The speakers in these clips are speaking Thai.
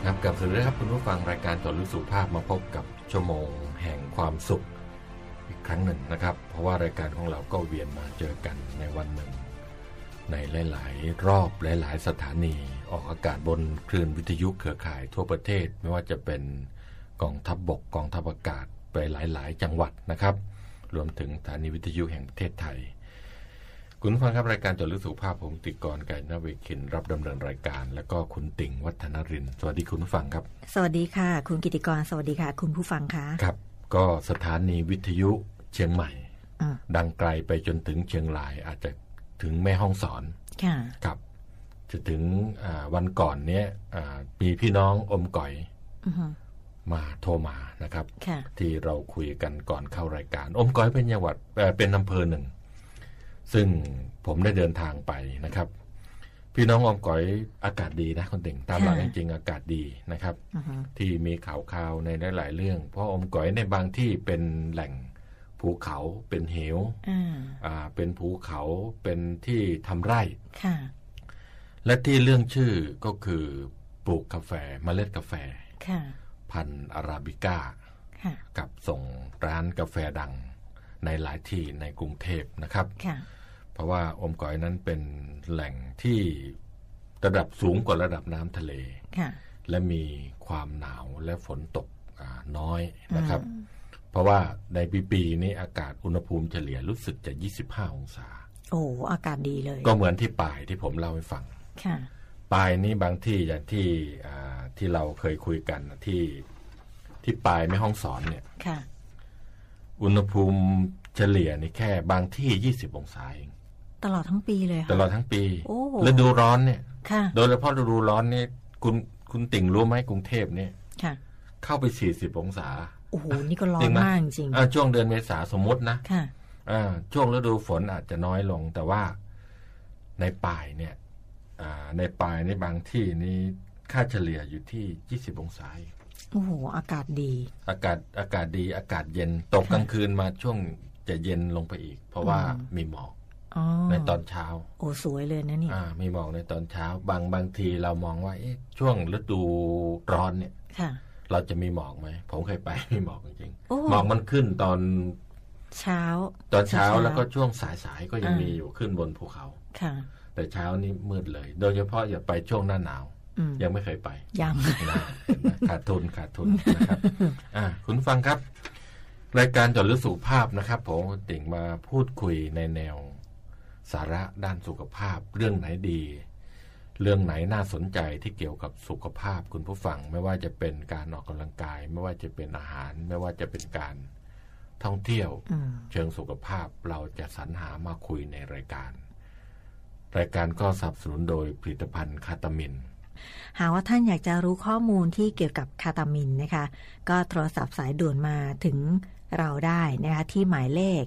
ครับกับสวัสดีครับคุณผู้ฟังรายการจดลึกสุขภาพมาพบกับชั่วโมงแห่งความสุขอีกครั้งหนึ่งนะครับเพราะว่ารายการของเราก็เวียนมาเจอกันในวันหนึ่งในหลายๆรอบหลายๆสถานีออกอากาศบนคลื่นวิทยุเครือข่ายทั่วประเทศไม่ว่าจะเป็นกองทัพบกกองทัพอากาศไปหลายๆจังหวัดนะครับรวมถึงสถานีวิทยุแห่งประเทศไทยคุณผู้ฟังครับรายการจดลึกสุขภาพผมติกรไก่นเวคินรับดำเนินรายการแล้วก็คุณติ่งวัฒนรินทร์สวัสดีคุณผู้ฟังครับสวัสดีค่ะคุณกิติกรสวัสดีค่ะคุณผู้ฟังค่ะครับก็สถานีวิทยุเชียงใหม่ดังไกลไปจนถึงเชียงรายอาจจะถึงแม่ฮ่องสอนครับจะถึงวันก่อนเนี้ยมีพี่น้องอมก๋อยมาโทรมานะครับที่เราคุยกันก่อนเข้ารายการอมก๋อยเป็นจังหวัดเป็นอำเภอหนึ่งซึ่งผมได้เดินทางไปนะครับพี่น้องอมก๋อยอากาศดีนะคุณติ่งตามหลักจริงๆอากาศดีนะครับที่มีข่าวๆในหลายๆเรื่องเพราะอมก๋อยในบางที่เป็นแหล่งภูเขาเป็นเหวเป็นภูเขาเป็นที่ทำไร่และที่เรื่องชื่อก็คือปลูกกาแฟเมล็ดกาแฟพันธุ์อาราบิก้ากับส่งร้านกาแฟดังในหลายที่ในกรุงเทพนะครับเพราะว่าอมก๋อยนั้นเป็นแหล่งที่ระดับสูงกว่าระดับน้ำทะเลและมีความหนาวและฝนตกน้อยนะครับเพราะว่าในปีนี้อากาศอุณหภูมิเฉลี่ยรู้สึกจะ25องศาโอ้อากาศดีเลยก็เหมือนที่ปายที่ผมเล่าให้ฟังปายนี้บางที่อย่างที่เราเคยคุยกันที่ปายแม่ฮ่องสอนเนี่ยอุณหภูมิเฉลี่ยนี่แค่บางที่20องศาเองตลอดทั้งปีเลยตลอดทั้งปีฤดูร้อนเนี่ยโดยเฉพาะฤดูร้อนนี่คุณติ่งรู้ไหมกรุงเทพเนี่ยเข้าไป40องศาโอ้โหนี่ก็ร้อนมากจริงช่วงเดือนเมษาสมมตินะช่วงฤดูฝนอาจจะน้อยลงแต่ว่าในปลายเนี่ยในปลายในบางที่นี่ค่าเฉลี่ยอยู่ที่20องศาโอ้โหอากาศดีอากาศดีอากาศเย็นตกกลางคืนมาช่วงจะเย็นลงไปอีกเพราะว่ามีหมอกในตอนเช้าโอ้สวยเลยนะนี่มีหมอกในตอนเช้าบางทีเรามองว่าช่วงฤดูร้อนเนี่ยเราจะมีหมอกไหมผมเคยไปมีหมอกจริงๆหมอกมันขึ้นตอนเช้าแล้วก็ช่วงสายๆก็ยังมีอยู่ขึ้นบนภูเขาแต่เช้านี้มืดเลยโดยเฉพาะอย่าไปช่วงหน้าหนาวยังไม่เคยไปยังขาดทุนนะครับคุณฟังครับรายการจดลึกสุขภาพนะครับผมติ่งมาพูดคุยในแนวสาระด้านสุขภาพเรื่องไหนดีเรื่องไหนน่าสนใจที่เกี่ยวกับสุขภาพคุณผู้ฟังไม่ว่าจะเป็นการออกกำลังกายไม่ว่าจะเป็นอาหารไม่ว่าจะเป็นการท่องเที่ยวเชิงสุขภาพเราจะสรรหามาคุยในรายการก็สนับสนุนโดยผลิตภัณฑ์คาตามินหากว่าท่านอยากจะรู้ข้อมูลที่เกี่ยวกับคาตามินนะคะก็โทรศัพท์สายด่วนมาถึงเราได้นะคะที่หมายเลข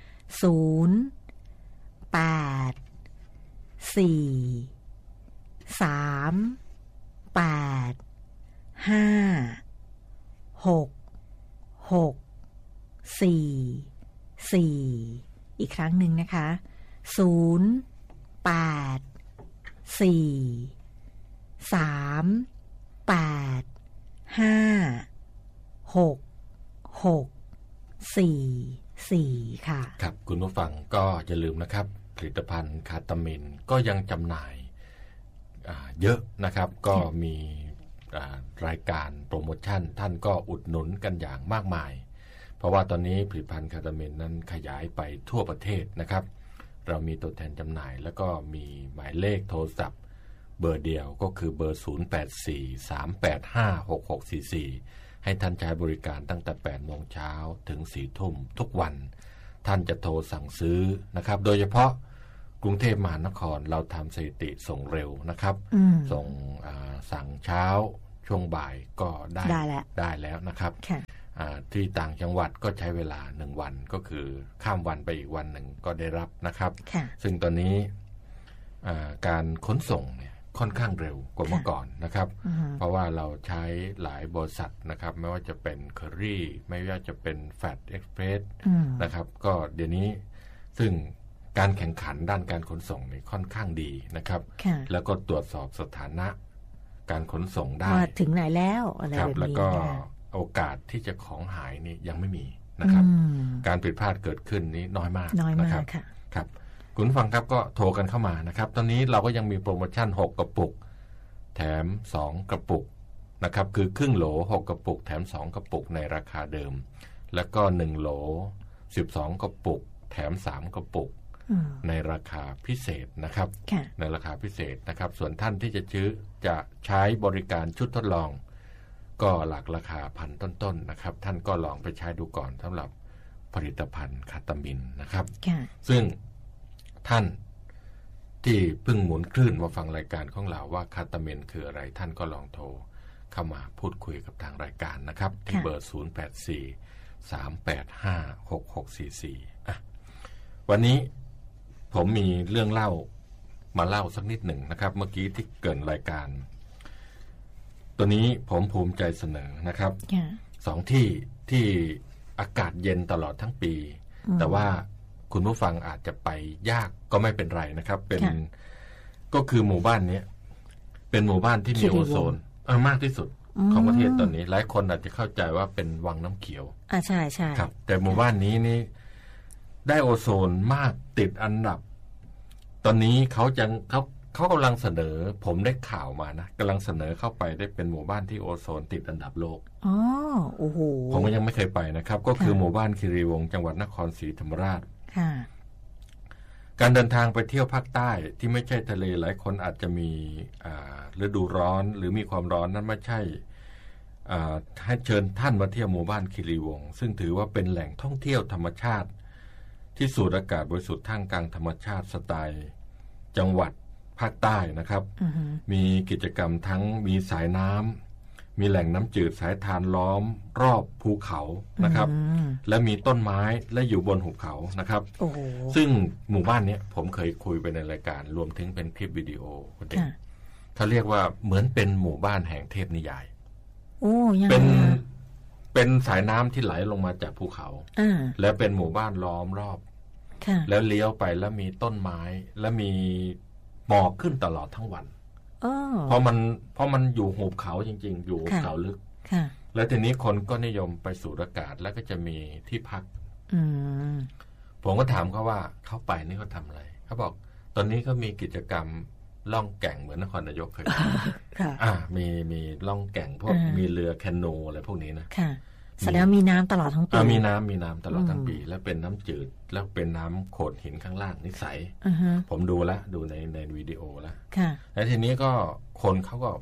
อีกครั้งหนึ่งนะคะ084-385-6644ค่ะครับคุณผู้ฟังก็อย่าลืมนะครับผลิตภัณฑ์คาตามินก็ยังจำหน่ายเยอะนะครับก็มีรายการโปรโมชั่นท่านก็อุดหนุนกันอย่างมากมายเพราะว่าตอนนี้ผลิตภัณฑ์คาตามินนั้นขยายไปทั่วประเทศนะครับเรามีตัวแทนจำหน่ายแล้วก็มีหมายเลขโทรศัพท์เบอร์เดียวก็คือเบอร์0843856644ให้ท่านใช้บริการตั้งแต่ 8 โมงเช้าถึง 4 ทุ่มทุกวันท่านจะโทรสั่งซื้อนะครับโดยเฉพาะกรุงเทพมหานครเราทำสถิติส่งเร็วนะครับส่งสั่งเช้าช่วงบ่ายก็ได้แล้วนะครับที่ต่างจังหวัดก็ใช้เวลา1วันก็คือข้ามวันไปอีกวันหนึ่งก็ได้รับนะครับซึ่งตอนนี้การขนส่งเนี่ยค่อนข้างเร็วกว่าเมื่อก่อนนะครับเพราะว่าเราใช้หลายบริษัทนะครับไม่ว่าจะเป็นเคอรี่ไม่ว่าจะเป็นแฟดเอ็กซ์เพรสนะครับก็เดี๋ยวนี้ซึ่งการแข่งขันด้านการขนส่งนี่ค่อนข้างดีนะครับแล้วก็ตรวจสอบสถานะการขนส่งได้ถึงไหนแล้วอะไรแบบนี้แล้วก็โอกาสที่จะของหายนี่ยังไม่มีนะครับการผิดพลาดเกิดขึ้นนี้น้อยมากนะครับครับคุณฟังครับก็โทรกันเข้ามานะครับตอนนี้เราก็ยังมีโปรโมชั่น6กระปุกแถม2กระปุกนะครับคือครึ่งโหล6กระปุกแถม2กระปุกในราคาเดิมแล้วก็1โหล12กระปุกแถม3กระปุกในราคาพิเศษนะครับในราคาพิเศษนะครับส่วนท่านที่จะใช้บริการชุดทดลองก็หลักราคาพันต้นๆนะครับท่านก็ลองไปใช้ดูก่อนสำหรับผลิตภัณฑ์คาตามินนะครับซึ่งท่านที่เพิ่งหมุนคลื่นมาฟังรายการของเราว่าคาตามินคืออะไรท่านก็ลองโทรเข้ามาพูดคุยกับทางรายการนะครับที่เบอร์0843856644วันนี้ผมมีเรื่องเล่ามาเล่าสักนิดหนึ่งนะครับเมื่อกี้ที่เกินรายการตัวนี้ผมภูมิใจเสนอนะครับ2ที่อากาศเย็นตลอดทั้งปีแต่ว่าคุณผู้ฟังอาจจะไปยากก็ไม่เป็นไรนะครับก็คือหมู่บ้านนี้เป็นหมู่บ้านที่มีโอโซนมากที่สุดของประเทศตอนนี้หลายคนอาจจะเข้าใจว่าเป็นวังน้ำเขียวใช่ใช่ครับแต่หมู่บ้านนี้นี่ได้โอโซนมากติดอันดับตอนนี้เขากำลังเสนอผมได้ข่าวมานะกำลังเสนอเข้าไปได้เป็นหมู่บ้านที่โอโซนติดอันดับโลกโอ้โหผมก็ยังไม่เคยไปนะครับก็คือหมู่บ้านคีรีวงศ์จังหวัดนครศรีธรรมราชการเดินทางไปเที่ยวภาคใต้ที่ไม่ใช่ทะเลหลายคนอาจจะมีฤดูร้อนหรือมีความร้อนนั้นไม่ใช่ให้เชิญท่านมาเที่ยวหมู่บ้านคีรีวงศ์ซึ่งถือว่าเป็นแหล่งท่องเที่ยวธรรมชาติที่สูดอากาศบริสุทธิ์ท่ามกลางธรรมชาติสไตล์จังหวัดภาคใต้นะครับมีกิจกรรมทั้งมีสายน้ำมีแหล่งน้ำจืดสายทานล้อมรอบภูเขานะครับและมีต้นไม้และอยู่บนหุบเขานะครับซึ่งหมู่บ้านนี้ผมเคยคุยไปในรายการรวมถึงเป็นคลิปวิดีโอเขาเรียกว่าเหมือนเป็นหมู่บ้านแห่งเทพนิยายเป็นสายน้ำที่ไหลลงมาจากภูเขาและเป็นหมู่บ้านล้อมรอบแล้วเลี้ยวไปแล้วมีต้นไม้และมีหมอกขึ้นตลอดทั้งวันเพราะมันอยู่หุบเขาจริงๆอยู่หุบเขาลึกแล้วทีนี้คนก็นิยมไปสูดอากาศแล้วก็จะมีที่พักผมก็ถามเขาว่าเขาไปนี่เขาทำอะไรเขาบอกตอนนี้ก็มีกิจกรรมล่องแก่งเหมือนนครนายกเคยมีล่องแก่งพวกมีเรือแคนูอะไรพวกนี้นะแสดงมีน้ำตลอดทั้งปีมีน้ำตลอดทั้งปีแล้วเป็นน้ำจืดแล้วเป็นน้ำโขดหินข้างล่างนิสัยผมดูในวิดีโอแล้วแล้วทีนี้ก็คนเขาก็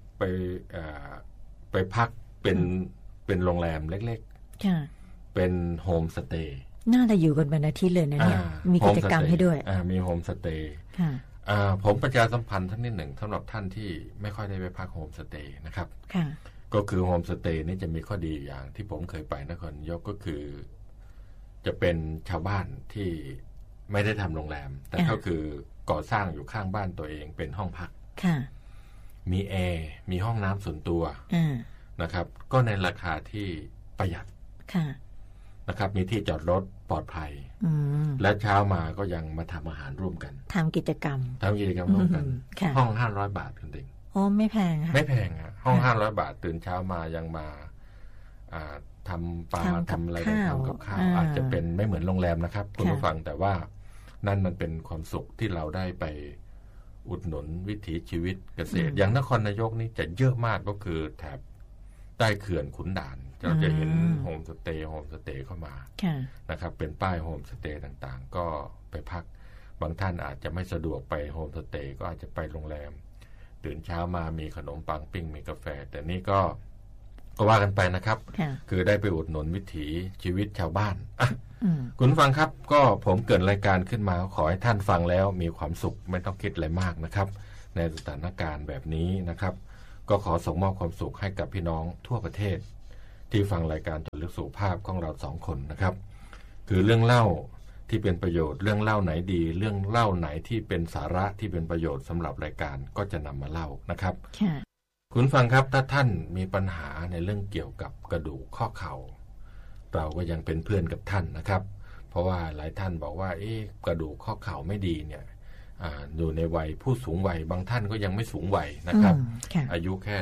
ไปพักเป็นโรงแรมเล็กๆเป็นโฮมสเตย์น่าจะอยู่กันเป็นอาทิตย์เลยนะเนี่ยมีกิจกรรมให้ด้วยมีโฮมสเตย์ผมประชาสัมพันธ์ท่านนิดหนึ่งสำหรับท่านที่ไม่ค่อยได้ไปพักโฮมสเตย์นะครับก็คือโฮมสเตย์นี่จะมีข้อดีอย่างที่ผมเคยไปนครนายกก็คือจะเป็นชาวบ้านที่ไม่ได้ทำโรงแรมแต่ก็คือก่อสร้างอยู่ข้างบ้านตัวเองเป็นห้องพักมีแอร์มีห้องน้ำส่วนตัวนะครับก็ในราคาที่ประหยัดนะครับมีที่จอดรถปลอดภัยและเช้ามาก็ยังมาทำอาหารร่วมกันทำกิจกรรมร่วมกันห้อง500 บาทคุณเด็กไม่แพงค่ะไม่แพงอ่ะห้อง500 บาทตื่นเช้ามายังมาทำปลาทำอะไรทำกับข้าวอาจจะเป็นไม่เหมือนโรงแรมนะครับคุณผู้ฟังแต่ว่านั่นมันเป็นความสุขที่เราได้ไปอุดหนุนวิถีชีวิตเกษตรอย่างนครนายกนี่จะเยอะมากก็คือแถบใต้เขื่อนขุนด่านเราจะเห็นโฮมสเตย์เข้ามานะครับเป็นป้ายโฮมสเตย์ต่างๆก็ไปพักบางท่านอาจจะไม่สะดวกไปโฮมสเตย์ก็อาจจะไปโรงแรมตื่นเช้ามามีขนมปังปิ้งมีกาแฟแต่นี่ก็ว่ากันไปนะครับคือได้ไปอุดหนุนวิถีชีวิตชาวบ้านคุณฟังครับก็ผมเกิดรายการขึ้นมาขอให้ท่านฟังแล้วมีความสุขไม่ต้องคิดอะไรมากนะครับในสถานการณ์แบบนี้นะครับก็ขอส่งมอบความสุขให้กับพี่น้องทั่วประเทศที่ฟังรายการเจาะลึกสุขภาพของเรา2 คนนะครับคือเรื่องเล่าที่เป็นประโยชน์เรื่องเล่าไหนดีเรื่องเล่าไหนที่เป็นสาระที่เป็นประโยชน์สำหรับรายการก็จะนำมาเล่านะครับคุณฟังครับถ้าท่านมีปัญหาในเรื่องเกี่ยวกับกระดูกข้อเข่าเราก็ยังเป็นเพื่อนกับท่านนะครับเพราะว่าหลายท่านบอกว่ากระดูกข้อเข่าไม่ดีเนี่ยอยู่ในวัยผู้สูงวัยบางท่านก็ยังไม่สูงวัยนะครับอายุแค่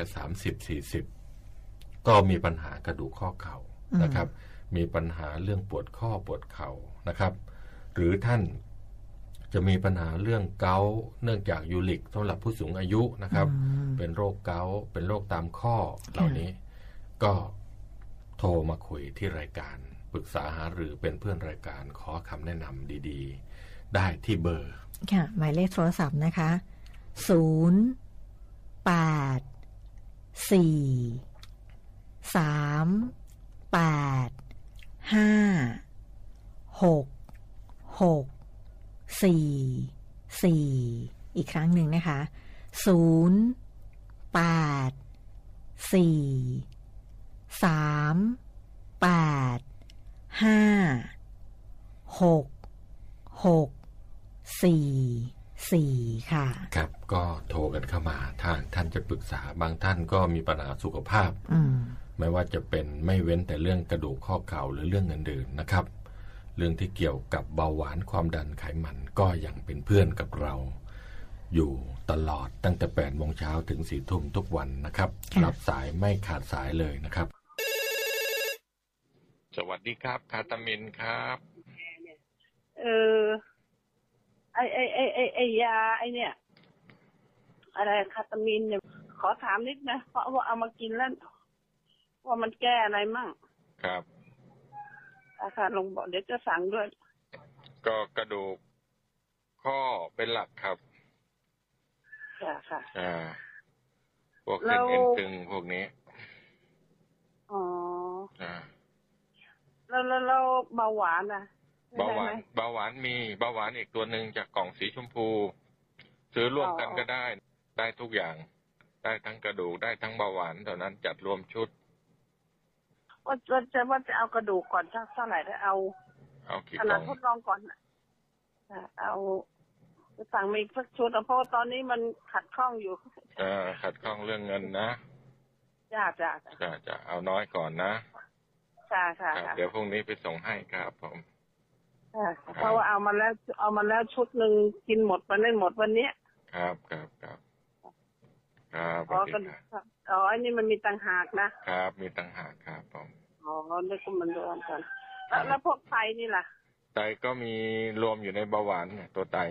30-40ก็มีปัญหากระดูกข้อเข่านะครับมีปัญหาเรื่องปวดข้อปวดเข่านะครับหรือท่านจะมีปัญหาเรื่องเกาต์เนื่องจากยูริกสำหรับผู้สูงอายุนะครับเป็นโรคเกาต์เป็นโรคตามข้อเหล่านี้ก็โทรมาคุยที่รายการปรึกษาหารือเป็นเพื่อนรายการขอคำแนะนำดีๆได้ที่เบอร์ค่ะหมายเลขโทรศัพท์นะคะ084-38-5-6-6-4-4อีกครั้งหนึ่งนะคะ084-38-5-6-6-4ค่ะก็โทรกันเข้ามาท่านจะปรึกษาบางท่านก็มีปัญหาสุขภาพไม่ว่าจะเป็นไม่เว้นแต่เรื่องกระดูกข้อเข่าหรือเรื่องอื่นๆนะครับเรื่องที่เกี่ยวกับเบาหวานความดันไขมันก็ยังเป็นเพื่อนกับเราอยู่ตลอดตั้งแต่ 8 โมงเช้าถึง 4 ทุ่มทุกวันนะครับรับสายไม่ขาดสายเลยนะครับสวัสดีครับคาตามินครับไอยาไอเนี่ยอะไรคาตามินเนี่ยขอถามนิดนะเพราะว่าเอามากินแล้วว่ามันแก้อะไรมั่งครับค่ะลงบอกเดี๋ยวจะสั่งด้วยก็กระดูกข้อเป็นหลักครับค่ะพวกเส้นเอ็นตึงพวกนี้แล้วเบาหวานอะเบาหวานมีเบาหวานอีกตัวหนึ่งจากกล่องสีชมพูซื้อร่วมกันก็ได้ทุกอย่างได้ทั้งกระดูกได้ทั้งเบาหวานเท่านั้นจัดรวมชุดว่าจะเอากระดูกก่อนเท่าไหร่ได้เอากี่กล่องทดลองก่อนเอาจะสั่งมีสักชุดเพราะตอนนี้มันขัดข้องอยู่ขัดข้องเรื่องเงินนะจะเอาน้อยก่อนนะค่ะเดี๋ยวพรุ่งนี้ไปส่งให้ครับผมเพราะว่าเอามาแล้วชุดหนึ่งกินหมดมันไม่หมดวันนี้ครับอันนี้มันมีต่างหากนะครับมีต่างหากครับผมนี่ก็มันรวมกันแล้วพวกไตนี่ล่ะไตก็มีรวมอยู่ในเบาหวานเนี่ยตัวไต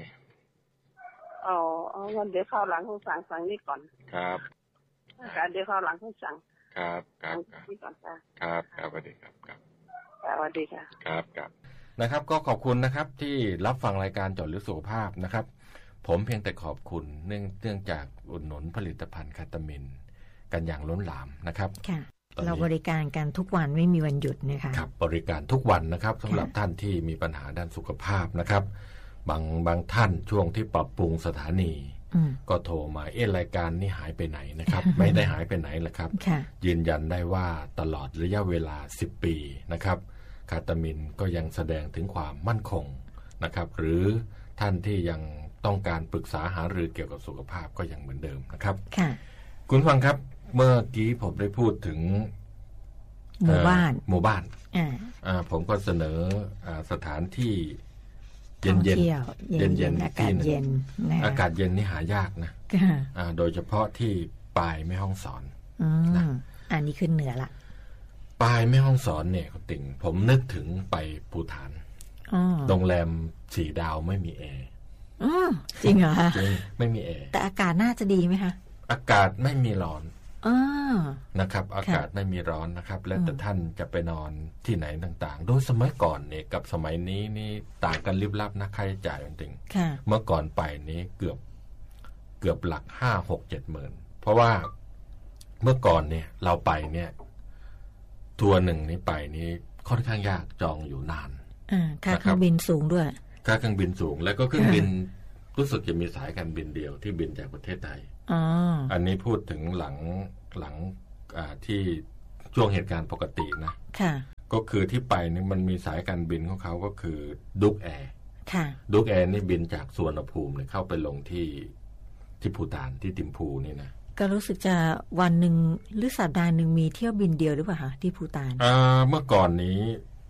งั้นเดี๋ยวข้าวหลังเขาสั่งนี่ก่อนครับเดี๋ยวข้าวหลังเขาสั่งครับนี่ก่อนครับสวัสดีครับสวัสดีค่ะครับนะครับก็ขอบคุณนะครับที่รับฟังรายการเจาะลึกสุขภาพนะครับผมเพียงแต่ขอบคุณเนื่องจากอุดหนุนผลิตภัณฑ์คาตามินกันอย่างล้นหลามนะครับค่ะเราบริการกันทุกวันไม่มีวันหยุดนะคะครับบริการทุกวันนะครับสำหรับท่านที่มีปัญหาด้านสุขภาพนะครับบางท่านช่วงที่ปรับปรุงสถานีก็โทรมารายการนี้หายไปไหนนะครับ ไม่ได้หายไปไหนแหละครับยืนยันได้ว่าตลอดระยะเวลา10 ปีนะครับคาตามินก็ยังแสดงถึงความมั่นคงนะครับหรือท่านที่ยังต้องการปรึกษาหารือเกี่ยวกับสุขภาพก็ยังเหมือนเดิมนะครับคุณฟังครับเมื่อกี้ผมได้พูดถึงหมู่บ้านผมก็เสนอสถานที่เย็นอากาศเย็นอากาศเย็นนี่หายากนะโดยเฉพาะที่ปลายแม่ฮ่องสอนนะอันนี้ขึ้นเหนือละปลายแม่ฮ่องสอนเนี่ยคุณติ่งผมนึกถึงไปภูฏานโรงแรม4 ดาวไม่มีแอร์จริงเหรอจริงไม่มีแอร์แต่อากาศน่าจะดีไหมคะอากาศไม่มีร้อนนะครับอากาศไม่มีร้อนนะครับแล้วแต่ท่านจะไปนอนที่ไหนต่างๆโดยสมัยก่อนเนี่ยกับสมัยนี้นี่ต่างกันลิบลับนะค่าใช้จ่ายจริงๆเมื่อก่อนไปนี้เกือบหลัก 5-6-7 หมื่นเพราะว่าเมื่อก่อนเนี่ยเราไปเนี่ยทัวร์หนึ่งนี้ไปนี้ค่อนข้างยากจองอยู่นานค่าเครื่องบินสูงด้วยค่าเครื่องบินสูงแล้วก็เครื่องบินรู้สึกจะมีสายการบินเดียวที่บินจากประเทศไทยอันนี้พูดถึงหลังที่ช่วงเหตุการณ์ปกตินะก็คือที่ไปนี่มันมีสายการบินของเขาก็คือดุกแอร์ดุกแอร์นี่บินจากสุวรรณภูมิเข้าไปลงที่ภูฏานที่ติมพูนี่นะก็รู้สึกจะวันหนึ่งหรือสัปดาห์หนึ่งมีเที่ยวบินเดียวหรือเปล่าคะที่ภูฏานเมื่อก่อนนี้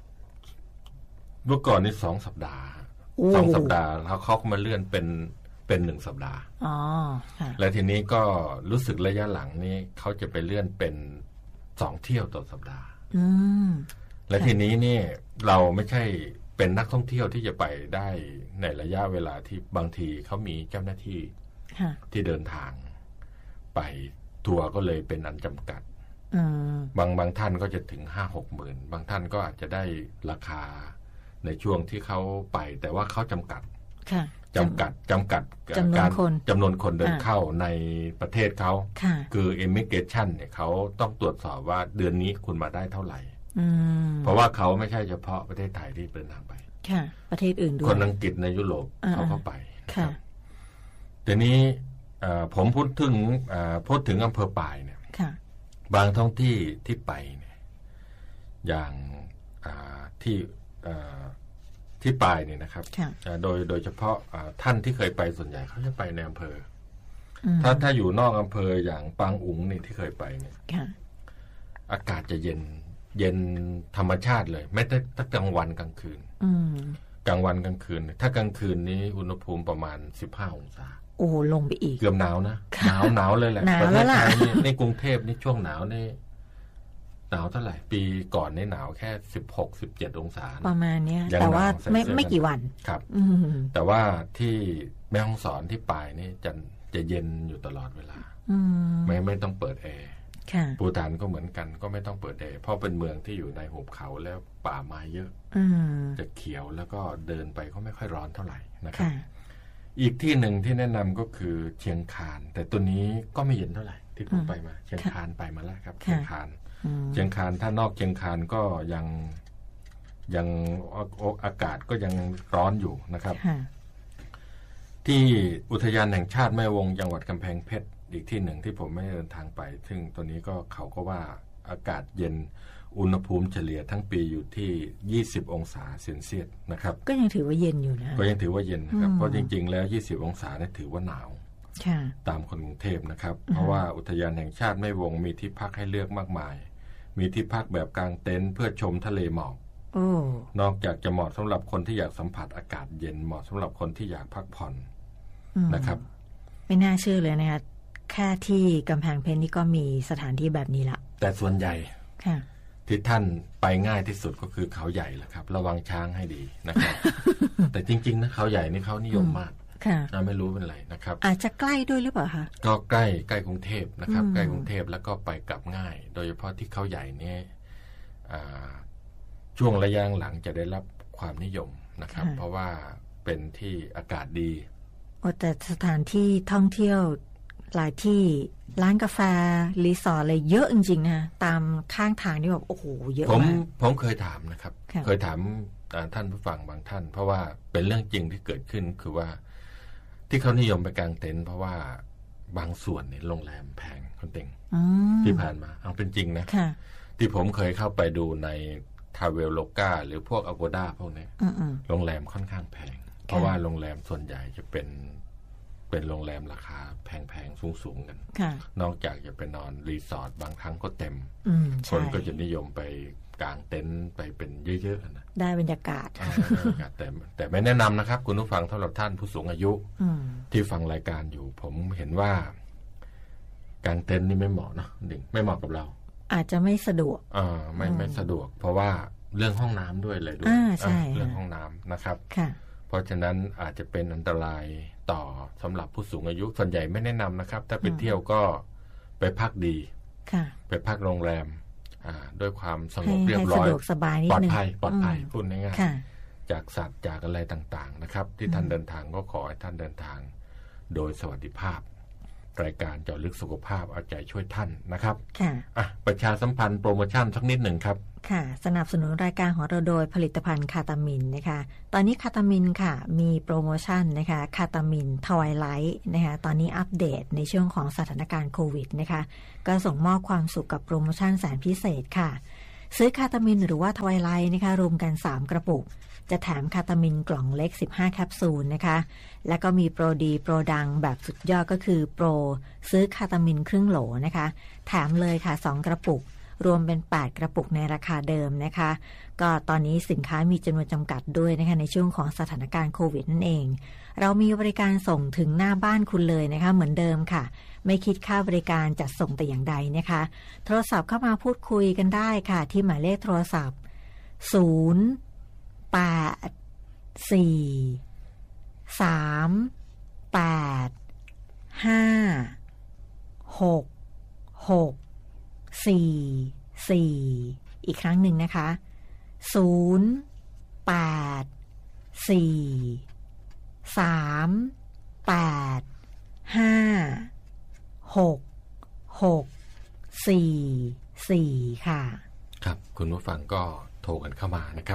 2 สัปดาห์2 สัปดาห์แล้วเขามาเลื่อนเป็นเป็น1 สัปดาห์และทีนี้ก็รู้สึกระยะหลังนี้เขาจะไปเลื่อนเป็น2 เที่ยวต่อสัปดาห์และทีนี้นี่เราไม่ใช่เป็นนักท่องเที่ยวที่จะไปได้ในระยะเวลาที่บางทีเขามีเจ้าหน้าที่ที่เดินทางไปทัวร์ก็เลยเป็นอันจำกัดบางท่านก็จะถึง 5-6 หมื่นบางท่านก็อาจจะได้ราคาในช่วงที่เขาไปแต่ว่าเขาจำกัดจำกัดการจำนวนคนเดินเข้าในประเทศเขาคือ immigration เนี่ยเขาต้องตรวจสอบว่าเดือนนี้คุณมาได้เท่าไหร่เพราะว่าเขาไม่ใช่เฉพาะประเทศไทยที่เดินทางไปประเทศอื่นด้วยคนอังกฤษในยุโรปเขาก็ไปทีนี้ผมพูดถึงอำเภอปายเนี่ยบางท้องที่ไปเนี่ยอย่างที่ปายเนี่ยนะครับโดยเฉพาะท่านที่เคยไปส่วนใหญ่เขาจะไปในอำเภอถ้าอยู่นอกอำเภออย่างปางอุ๋งนี่ที่เคยไปเนี่ยอากาศจะเย็นธรรมชาติเลยไม่ได้ตั้งกลางวันกลางคืนกลางวันกลางคืนถ้ากลางคืนนี้อุณหภูมิประมาณ15 องศาโอ้ลงไปอีกเกือบหนาวนะหนาวเลยแหละประเทศไทยในกรุงเทพนี่ช่วงหนาวนี่หนาวเท่าไหร่ปีก่อนนี่หนาวแค่16-17 องศาประมาณนี้แต่ว่าไม่กี่วันครับแต่ว่าที่แม่ฮ่องสอนที่ปายนี่จะเย็นอยู่ตลอดเวลาไม่ต้องเปิดแอร์ปูฐานก็เหมือนกันก็ไม่ต้องเปิดแอร์เพราะเป็นเมืองที่อยู่ในหุบเขาแล้วป่าไม้เยอะจะเขียวแล้วก็เดินไปก็ไม่ค่อยร้อนเท่าไหร่นะครับอีกที่หนึ่งที่แนะนำก็คือเชียงคานแต่ตัวนี้ก็ไม่เย็นเท่าไหร่ที่ผมไปมาเชียงคานไปมาแล้วครับเชียงคานถ้านอกเชียงคานก็ยังอากาศก็ยังร้อนอยู่นะครับที่อุทยานแห่งชาติแม่วงจังหวัดกำแพงเพชรอีกที่หนึ่งที่ผมไม่ได้เดินทางไปซึ่งตัวนี้ก็เขาก็ว่าอากาศเย็นอุณหภูมิเฉลี่ยทั้งปีอยู่ที่20 องศาเซนเซียสนะครับก็ยังถือว่าเย็นอยู่นะก็ยังถือว่าเย็นนะครับเพราะจริงๆแล้ว20 องศาเนี่ยถือว่าหนาวตามคนกรุงเทพนะครับเพราะว่าอุทยานแห่งชาติแม่วงมีที่พักให้เลือกมากมายมีที่พักแบบกางเต็นท์เพื่อชมทะเลหมอกนอกจากจะเหมาะสำหรับคนที่อยากสัมผัสอากาศเย็นเหมาะสำหรับคนที่อยากพักผ่อนนะครับไม่น่าเชื่อเลยนะคะแค่ที่กำแพงเพชรนี่ก็มีสถานที่แบบนี้ละแต่ส่วนใหญ่ที่ท่านไปง่ายที่สุดก็คือเขาใหญ่แหละครับระวังช้างให้ดีนะครับ แต่จริงๆนะเขาใหญ่นี่เขานิยมมากไม่รู้เป็นไรนะครับอาจจะใกล้ด้วยหรือเปล่าคะก็ใกล้กรุงเทพนะครับใกล้กรุงเทพแล้วก็ไปกลับง่ายโดยเฉพาะที่เขาใหญ่นี่ช่วงระยะหลังจะได้รับความนิยมนะครับเพราะว่าเป็นที่อากาศดีแต่สถานที่ท่องเที่ยวหลายที่ร้านกาแฟรีสอร์ทอะไรเยอะจริงๆนะตามข้างทางนี่แบบโอ้โหเยอะมากผมเคยถามนะครับเคยถามท่านผู้ฟังบางท่านเพราะว่าเป็นเรื่องจริงที่เกิดขึ้นคือว่าที่เขานิยมไปกางเต็นท์เพราะว่าบางส่วนเนี่ยโรงแรมแพงคนเต็งที่ผ่านมาเอาเป็นจริงนะที่ผมเคยเข้าไปดูในทาเวลโลกาหรือพวกอโกด้าพวกนี้โรงแรมค่อนข้างแพงเพราะว่าโรงแรมส่วนใหญ่จะเป็นโรงแรมราคาแพงๆสูงๆกันนอกจากจะไปนอนรีสอร์ทบางครั้งก็เต็มคนก็จะนิยมไปกางเต็นท์ไปเป็นเยอะๆนะได้บรรยากาศแต่ไม่แนะนำนะครับคุณผู้ฟังสำหรับท่านผู้สูงอายุที่ฟังรายการอยู่ผมเห็นว่ากางเต็นท์นี่ไม่เหมาะเนาะไม่เหมาะกับเราอาจจะไม่สะดวกไม่สะดวกเพราะว่าเรื่องห้องน้ำด้วยเลยด้วยเรื่องห้องน้ำนะครับเพราะฉะนั้นอาจจะเป็นอันตรายต่อสำหรับผู้สูงอายุส่วนใหญ่ไม่แนะนำนะครับถ้าไปเที่ยวก็ไปพักดีไปพักโรงแรมด้วยความสงบเรียบร้อยปลอดภัยพูดง่ายๆจากสัตว์จากอะไรต่างๆนะครับที่ท่านเดินทางก็ขอให้ท่านเดินทางโดยสวัสดิภาพรายการเจาะลึกสุขภาพเอาใจช่วยท่านนะครับประชาสัมพันธ์โปรโมชั่นสักนิดหนึ่งครับค่ะสนับสนุนรายการของเราโดยผลิตภัณฑ์คาตามินนะคะตอนนี้คาตามินค่ะมีโปรโมชั่นนะคะคาตามินทวายไลท์นะคะตอนนี้อัปเดตในช่วงของสถานการณ์โควิดนะคะก็ส่งมอบความสุขกับโปรโมชั่นแสนพิเศษค่ะซื้อคาตามินหรือว่าทวายไลท์นะคะรวมกัน3กระปุกจะแถมคาตามินกล่องเล็ก15แคปซูลนะคะแล้วก็มีโปรดีโปรดังแบบสุดยอดก็คือโปรซื้อคาตามินครึ่งโหลนะคะแถมเลยค่ะ2กระปุกรวมเป็น8กระปุกในราคาเดิมนะคะก็ตอนนี้สินค้ามีจำนวนจำกัดด้วยนะคะในช่วงของสถานการณ์โควิดนั่นเองเรามีบริการส่งถึงหน้าบ้านคุณเลยนะคะเหมือนเดิมค่ะไม่คิดค่าบริการจัดส่งแต่อย่างใดนะคะโทรศัพท์เข้ามาพูดคุยกันได้ค่ะที่หมายเลขโทรศัพท์084385664อีกครั้งหนึ่งนะคะ084385664ค่ะครับคุณผู้ฟังก็โทรกันเข้ามานะครับ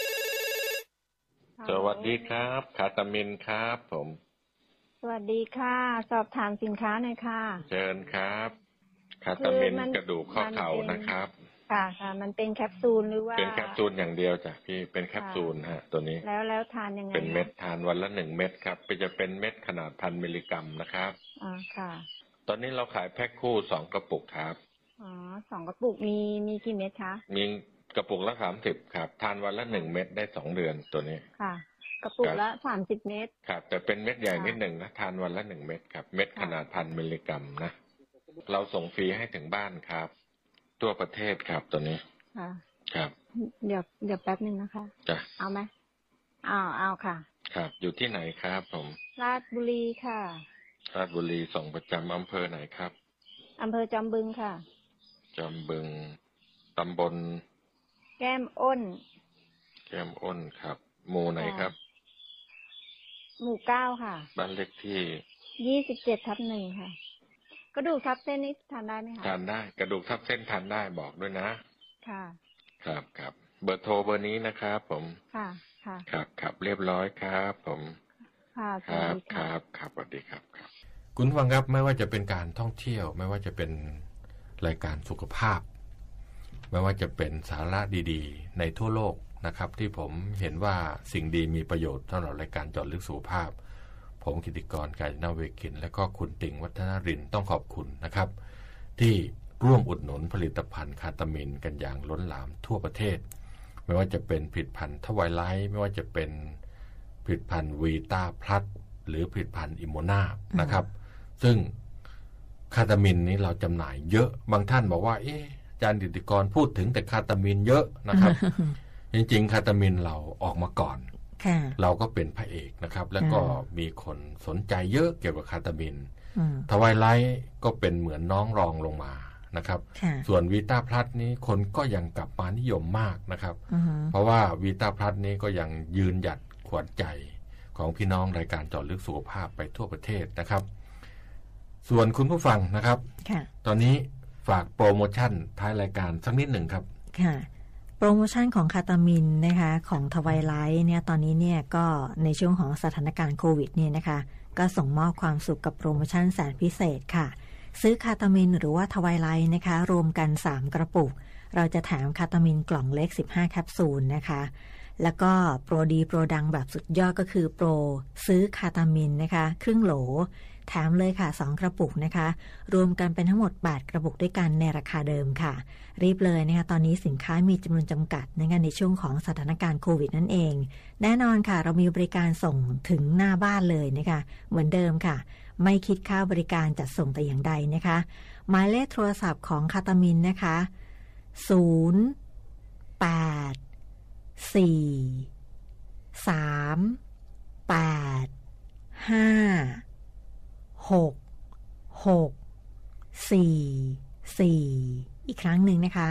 สวัสดีครับคาตามินครับผมสวัสดีค่ะสอบถามสินค้าหน่อยค่ะเชิญครับคาตามินกระดูกข้อเข่านะครับค่ะค่ะมันเป็นแคปซูลหรือว่าเป็นแคปซูลอย่างเดียวจ้ะพี่เป็นแคปซูลฮะตัวนี้แล้วทานยังไงเป็นเม็ดทานวันละ1เม็ดครับจะเป็นเม็ดขนาด1,000 มิลลิกรัมนะครับค่ะตอนนี้เราขายแพ็คคู่2กระปุกครับ 2กระปุกมีกี่เม็ดคะมีกระปุกละ30ครับทานวันละ1เม็ดได้2เดือนตัวนี้ค่ะกระปุกละ30เม็ดครับแต่เป็นเม็ดใหญ่นิดหนึ่งนะทานวันละ1เม็ดครับเม็ดขนาด1,000 มิลลิกรัมนะเราส่งฟรีให้ถึงบ้านครับทั่วประเทศครับตัวนี้ครับเดี๋ยวแป๊บนึงนะคะจ้ะเอาไหมเอาค่ะครับอยู่ที่ไหนครับผมราชบุรีค่ะราชบุรีส่งประจำอำเภอไหนครับอำเภอจอมบึงค่ะจอมบึงตำบลแก้มอ้นครับหมู่ไหนครับหมู่9ค่ะบ้านเลขที่ 27/1ค่ะกระดูกทับเส้นนี้ทานได้ไหมคะทานได้กระดูกทับเส้นทานได้บอกด้วยนะค่ะครับเบอร์โทรเบอร์นี้นะครับผมค่ะครับเรียบร้อยครับผมค่ะครับสวัสดีครับคุณฟังครับไม่ว่าจะเป็นการท่องเที่ยวไม่ว่าจะเป็นรายการสุขภาพไม่ว่าจะเป็นสาระดีๆในทั่วโลกนะครับที่ผมเห็นว่าสิ่งดีมีประโยชน์สำหรับรายการเจาะลึกสุขภาพผมกิติกร กาญจนาเวคินและก็คุณติ่งวัฒนรินทร์ต้องขอบคุณนะครับที่ร่วมอุดหนุนผลิตภัณฑ์คาตามินกันอย่างล้นหลามทั่วประเทศไม่ว่าจะเป็นผลิตภัณฑ์ทวายไลท์ไม่ว่าจะเป็นผลิตภัณฑ์วีต้าพลัสหรือผลิตภัณฑ์อิโมนานะครับซึ่งคาตามินนี้เราจำหน่ายเยอะบางท่านบอกว่าอาจารย์กิติกรพูดถึงแต่คาตามินเยอะนะครับ จริงๆคาตามินเราออกมาก่อนเราก็เป็นพระเอกนะครับแล้วก็มีคนสนใจเยอะเกี่ยวกับคาตามินทวายไลท์ก็เป็นเหมือนน้องรองลงมานะครับส่วนวีต้าพลัสนี้คนก็ยังกลับมานิยมมากนะครับเพราะว่าวีต้าพลัสนี้ก็ยังยืนหยัดขวัญใจของพี่น้องรายการเจาะลึกสุขภาพไปทั่วประเทศนะครับส่วนคุณผู้ฟังนะครับตอนนี้ฝากโปรโมชั่นท้ายรายการสักนิดหนึ่งครับค่ะโปรโมชั่นของคาตามินนะคะของทวายไลท์เนี่ยตอนนี้เนี่ยก็ในช่วงของสถานการณ์โควิดเนี่ยนะคะก็ส่งมอบความสุขกับโปรโมชั่นแสนพิเศษค่ะซื้อคาตามินหรือว่าทวายไลท์นะคะรวมกัน3กระปุกเราจะแถมคาตามินกล่องเล็ก15แคปซูลนะคะแล้วก็โปรดีโปรดังแบบสุดยอดก็คือโปรซื้อคาตามินนะคะครึ่งโหลแถมเลยค่ะ2กระปุกนะคะรวมกันเป็นทั้งหมด8กระปุกด้วยกันในราคาเดิมค่ะรีบเลยนะคะตอนนี้สินค้ามีจำนวนจำกัดในช่วงของสถานการณ์โควิดนั่นเองแน่นอนค่ะเรามีบริการส่งถึงหน้าบ้านเลยนะคะเหมือนเดิมค่ะไม่คิดค่าบริการจัดส่งแต่อย่างใดนะคะหมายเลขโทรศัพท์ของคาตามินนะคะ084385664อีกครั้งหนึ่งนะคะ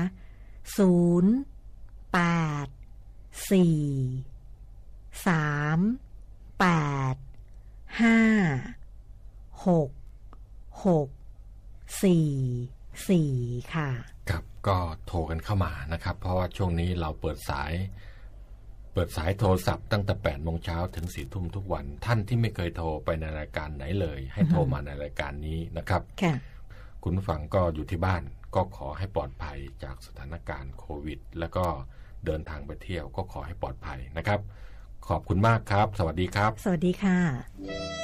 084385664ค่ะครับก็โทรกันเข้ามานะครับเพราะว่าช่วงนี้เราเปิดสายโทรศัพท์ตั้งแต่ 8 โมงเช้าถึง 4 ทุ่มทุกวันท่านที่ไม่เคยโทรไปในรายการไหนเลยให้โทรมาในรายการนี้นะครับคุณผู้ฟังก็อยู่ที่บ้านก็ขอให้ปลอดภัยจากสถานการณ์โควิดแล้วก็เดินทางไปเที่ยวก็ขอให้ปลอดภัยนะครับขอบคุณมากครับสวัสดีครับสวัสดีค่ะ